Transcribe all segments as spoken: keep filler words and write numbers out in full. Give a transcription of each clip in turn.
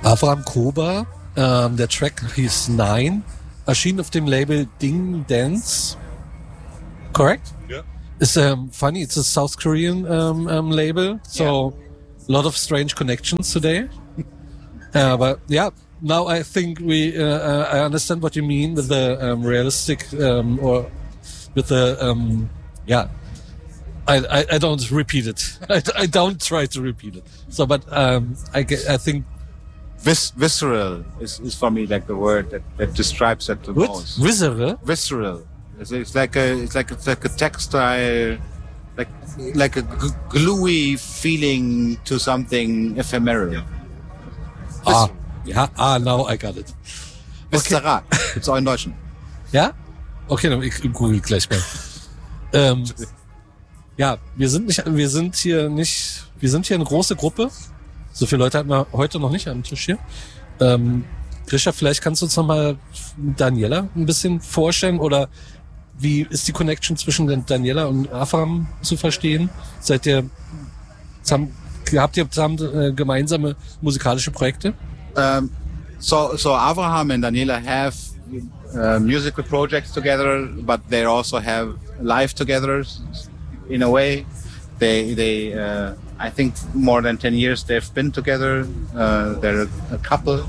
Avram Koba, ähm, der Track hieß Nine, erschien auf dem Label Ding Dance. Correct? Yeah. It's um, funny, it's a South Korean um, um, label, so a yeah. lot of strange connections today. uh, but yeah, now I think we, uh, uh, I understand what you mean with the um, realistic, um, or with the, um, yeah, I, I, I don't repeat it. I, I don't try to repeat it. So, but um, I, I think Vis- visceral is, is for me like the word that, that describes it the what? most. Visceral? Visceral. It's, it's like a it's like it's like a textile, like like a g- gluey feeling to something ephemeral. Ah, ja, ah, now I got it. Visceral. Gibt's auch in Deutschen. Ja? Okay, dann ich google gleich mal. ähm, ja, wir sind nicht, wir sind hier nicht, wir sind hier eine große Gruppe. So viele Leute hatten wir heute noch nicht am Tisch hier. Ähm, Grisha, vielleicht kannst du uns nochmal Daniela ein bisschen vorstellen, oder wie ist die Connection zwischen Daniela und Avram zu verstehen? Seid ihr, zusammen, habt ihr zusammen äh, gemeinsame musikalische Projekte? Um, so so Avraham and Daniela have uh, musical projects together, but they also have life together in a way. They they uh, I think more than ten years they've been together. Uh, they're a couple.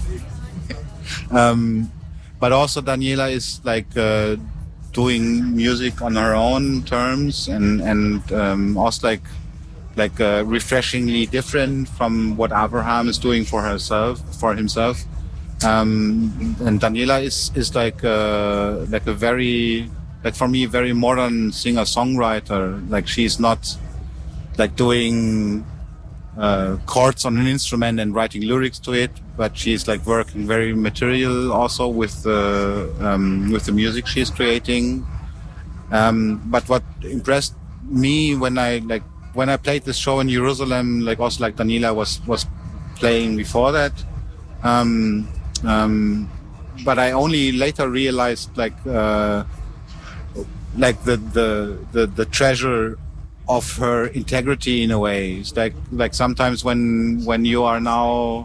um, but also Daniela is like uh, doing music on her own terms, and and um, also like like uh, refreshingly different from what Abraham is doing for herself for himself. Um, and Daniela is is like uh, like a very like for me very modern singer songwriter. Like she's not like doing uh, chords on an instrument and writing lyrics to it, but she's like working very material also with the um, with the music she's creating. Um, but what impressed me when I like when I played this show in Jerusalem, like also like Daniela was was playing before that. Um, um, but I only later realized like uh, like the, the the the treasure of her integrity in a way. It's like like sometimes when when you are now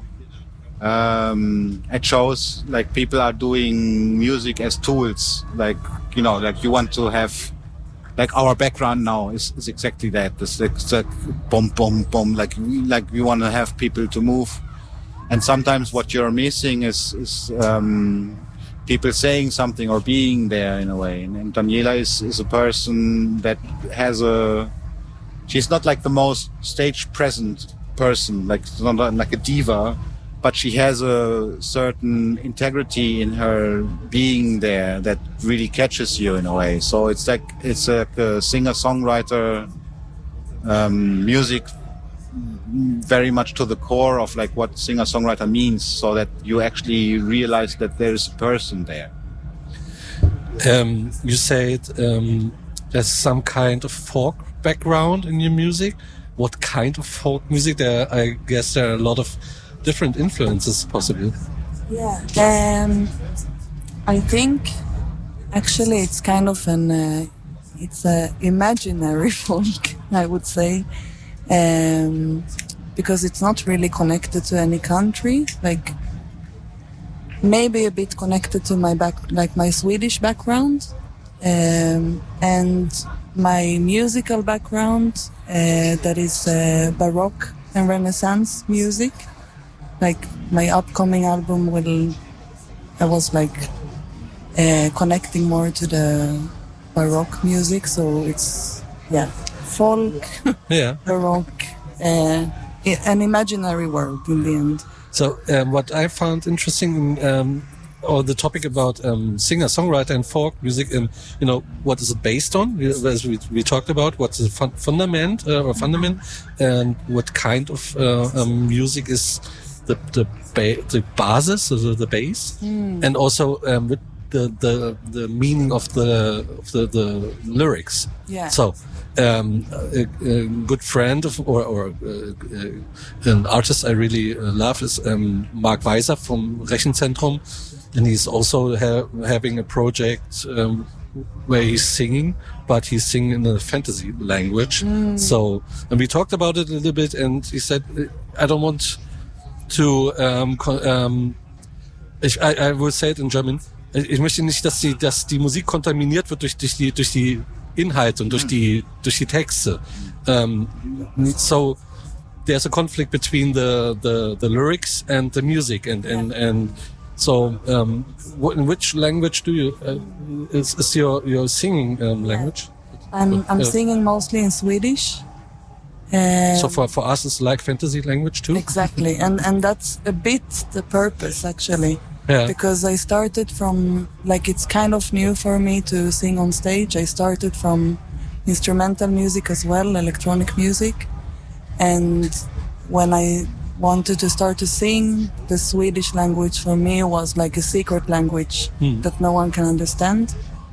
um, at shows, like people are doing music as tools. Like you know, like you want to have. Like our background now is, is exactly that. It's like, it's like boom, boom, boom. Like like we want to have people to move, and sometimes what you're missing is is um, people saying something or being there in a way. And, and Daniela is is a person that has a. She's not like the most stage present person, like not like a diva, but she has a certain integrity in her being there that really catches you in a way. So it's like it's like a singer-songwriter um, music, very much to the core of like what singer-songwriter means, so that you actually realize that there is a person there. Um, you said um, there's some kind of folk background in your music. What kind of folk music? There, I guess there are a lot of different influences possible. Yeah, um, I think actually it's kind of an uh, it's a imaginary folk, I would say, um, because it's not really connected to any country. Like maybe a bit connected to my back, like my Swedish background, um, and my musical background uh, that is uh, Baroque and Renaissance music. Like my upcoming album will, I was like uh, connecting more to the Baroque music, so it's yeah, folk, yeah, Baroque, uh, an imaginary world in the end. So um, what I found interesting, um, or the topic about um, singer, songwriter, and folk music, and you know what is it based on? As we, we talked about, what's the fun- fundament uh, or fundament, and what kind of uh, um, music is. The the ba- the basis, the the base, mm. and also um, with the, the the meaning of the of the, the lyrics. Yeah. So, um, a, a good friend of or or uh, uh, an artist I really uh, love is um, Mark Weiser from Rechenzentrum, and he's also ha- having a project um, where he's singing, but he's singing in a fantasy language. Mm. So, and we talked about it a little bit, and he said, "I don't want." to um, um, ich, I, I will say it in German. Ich möchte nicht, dass die, dass die Musik kontaminiert wird durch, durch die, durch die Inhalte und durch die, durch die Texte. Um, so there's a conflict between the, the, the lyrics and the music, and and and so um, in which language do you uh, is, is your your singing um, language? I'm I'm Uh, singing mostly in Swedish. Um, So for, for us, it's like fantasy language too. Exactly, and and that's a bit the purpose actually, Yeah. because I started from, like, it's kind of new for me to sing on stage. I started from instrumental music as well, electronic music, and when I wanted to start to sing, the Swedish language for me was like a secret language Hmm. that no one can understand.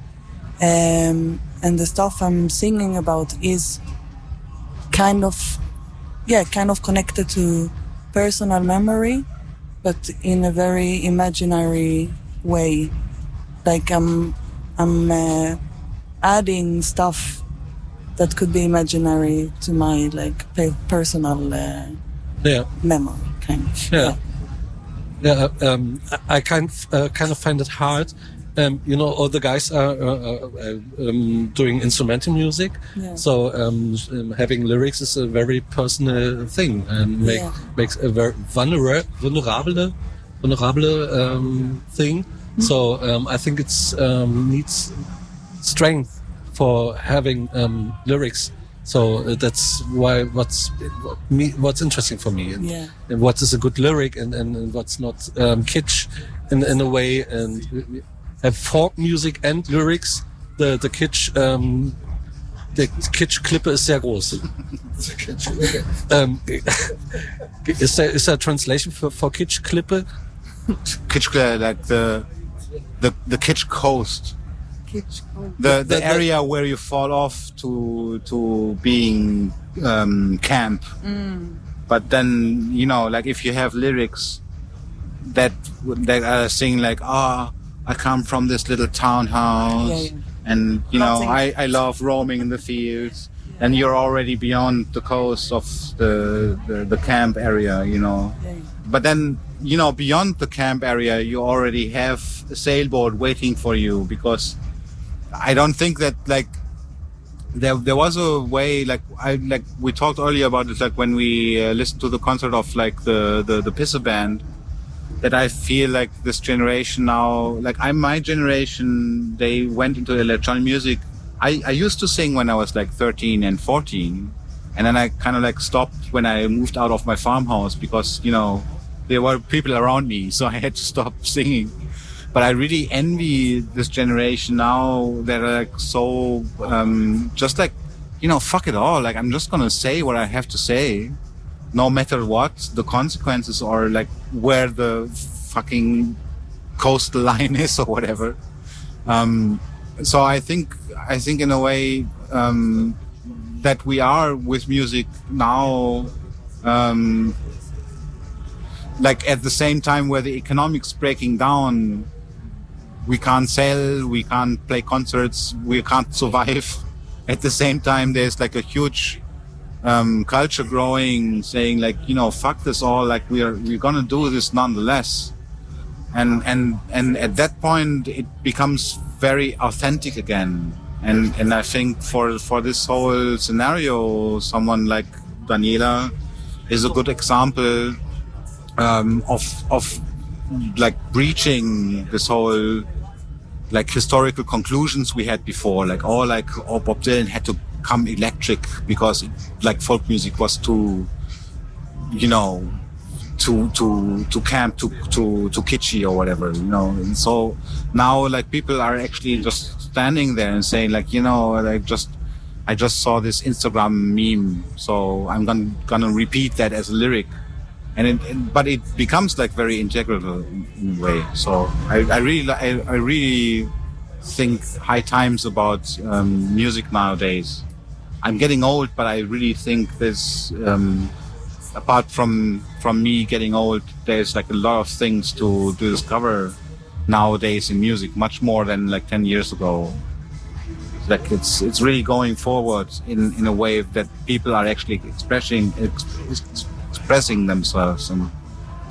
Um, and the stuff I'm singing about is kind of, yeah, kind of connected to personal memory, but in a very imaginary way. Like I'm, I'm uh, adding stuff that could be imaginary to my like pe- personal uh, Yeah. memory, kind of. Yeah. Yeah. Um, I I kind of, uh, kind of find it hard. Um, you know, all the guys are uh, uh, um, doing instrumental music, Yeah. so um, um, having lyrics is a very personal thing and make, Yeah. makes a very vulnerable, vulnerable, vulnerable um, thing. So um, I think it's um, needs strength for having um, lyrics. So uh, that's why what's what me what's interesting for me, and, Yeah. and what is a good lyric, and, and, and what's not um, kitsch in in a way, and have folk music and lyrics. The the kitsch um, the kitsch Klippe ist sehr groß. um, is there is there a translation for for kitsch Klippe? Kitsch, like the the the Kitsch coast. The The- the the- area where you fall off to to being um, camp, but then you know, like if you have lyrics that that are saying like, "Ah, oh, I come from this little townhouse, Yeah, yeah. and you know, Nothing. I I love roaming in the fields," and you're already beyond the coast of the the, the camp area, you know. Yeah. But then, you know, beyond the camp area, you already have a sailboat waiting for you, because I don't think that like there there was a way, like I like we talked earlier about it, like when we uh, listened to the concert of like the the the Pisse band, that I feel like this generation now, like I'm my generation, they went into electronic music. I I used to sing when I was like thirteen and fourteen, and then I kind of like stopped when I moved out of my farmhouse, because you know there were people around me, so I had to stop singing. But I really envy this generation now that are like so, um, just like, you know, fuck it all. Like, I'm just gonna say what I have to say, no matter what the consequences or like where the fucking coastal line is or whatever. Um, so I think, I think in a way, um, that we are with music now, um, like at the same time where the economics breaking down, we can't sell, we can't play concerts, we can't survive. At the same time, there's like a huge um, culture growing, saying like, you know, fuck this all, like we are we're gonna do this nonetheless. And and and at that point, it becomes very authentic again. And and I think for for this whole scenario, someone like Daniela is a good example um, of of like breaching this whole like historical conclusions we had before, like oh like oh Bob Dylan had to come electric because it, like folk music was too, you know, too too too camp, too too too kitschy or whatever, you know. And so now like people are actually just standing there and saying like, you know, like just I just saw this Instagram meme, so I'm gonna gonna repeat that as a lyric. And it, it, but it becomes like very integral in, in a way. So I, I really, I, I really think high times about um, music nowadays. I'm getting old, but I really think there's, um, apart from from me getting old, there's like a lot of things to, to discover nowadays in music, much more than like ten years ago. Like it's it's really going forward in, in a way that people are actually expressing. Ex- expressing themselves and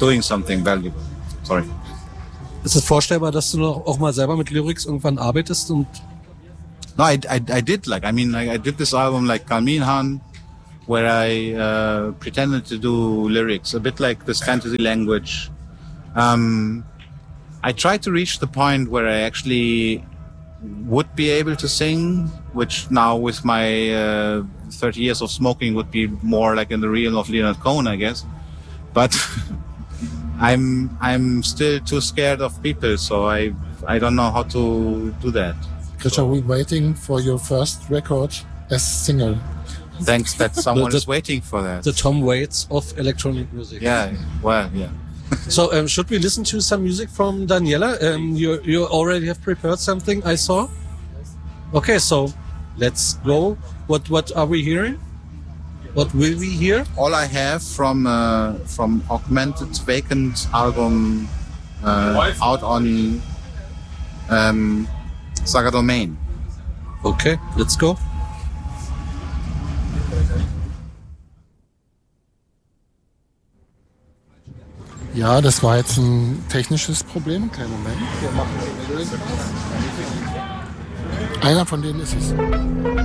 doing something valuable. Sorry. Ist es vorstellbar, dass du noch auch mal selber mit Lyrics irgendwann arbeitest und No, I, I, I did like, I mean, I, I did this album like Kalminhan, where I uh, pretended to do lyrics, a bit like this fantasy language. Um, I tried to reach the point where I actually would be able to sing, which now with my uh, thirty years of smoking would be more like in the realm of Leonard Cohen, I guess. But I'm I'm still too scared of people, so I I don't know how to do that. Christian, we're waiting for your first record as single. Thanks that someone The- is waiting for that. the Tom Waits of electronic music? Yeah, well, yeah. So um, should we listen to some music from Daniela? Um, you you already have prepared something, I saw. Okay, so let's go. What what are we hearing? What will we hear? All I have from uh, from Augmented Vacant album uh, out on um, Saga Domain. Okay, let's go. Ja, das war jetzt ein technisches Problem. Kleinen Moment. Wir machen die Meldung. Einer von denen ist es.